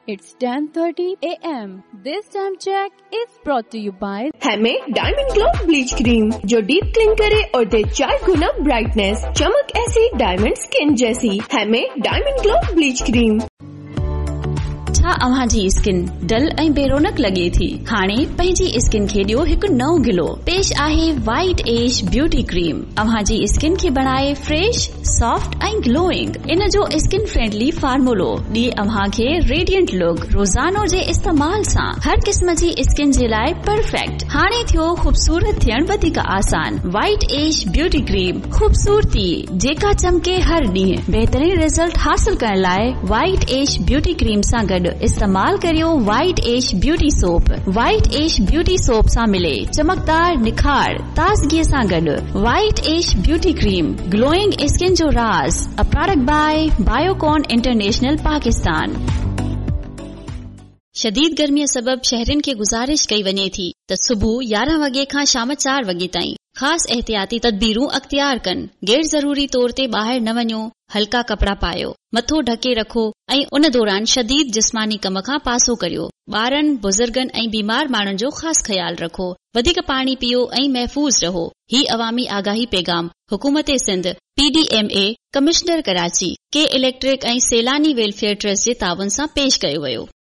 It's 10:30 a.m. This time check is brought to you by हैमे diamond glow bleach cream जो deep clean करे और दे 4 गुना brightness, चमक ऐसी diamond skin जैसी। हैमे diamond glow bleach cream. छा अव्हां जी स्किन डल ऐं बेरोनक लगे थी? हाणे पंहिंजी स्किन खे ॾियो हिकु नओं गिलो। पेश आहे वाइट एज ब्यूटी क्रीम। अव्हां जी स्किन खे बणाए फ्रेश, सॉफ्ट ऐं ग्लोइंग। इन जो स्किन फ्रेंडली फार्मूलो ॾिए अव्हां खे रेडियंट लुक। रोज़ानो जे इस्तेमाल सां हर क़िस्म जी स्किन जे लाइ परफेक्ट। हाणे थियो खूबसूरत थियण वधीक आसान। वाइट एज ब्यूटी क्रीम, खूबसूरती जेका चमके हर ॾींहुं। बहितरीन रिजल्ट हासिल करण लाइ वाइट एज ब्यूटी क्रीम सां गॾु इस्तेमाल करियो white age beauty soap. White age beauty soap सां मिले चमकदार निखार, ताज़गी सां गॾु white age beauty cream, glowing skin जो राज। A product by Biocon international Pakistan. शदीद गर्मीअ सबब शहरनि खे गुज़ारिश कई वञे थी त सुबुह 11 वॻे खां शाम 4 वॻे ताईं ख़ासि एहतियाती तदबीरूं अख्तियार कनि। गैर ज़रूरी तौर ते ॿाहिरि न वञो, हल्का कपड़ा पायो, मथो ढके रखो ऐं उन दौरान शदीद जिस्मानी कम खां पासो करियो। ॿारनि, बुज़ुर्गनि ऐं बीमार माण्हुनि जो ख़ासि ख्याल रखो। वधीक पाणी पियो ऐं महफ़ूज़ रहो। ही अवामी आगाही पैगाम हुकूमत सिंध, PDMA, कमिश्नर कराची, के इलेक्ट्रिक ऐं सैलानी वेलफेयर ट्रस्ट जे ताउन सां पेश कयो वियो।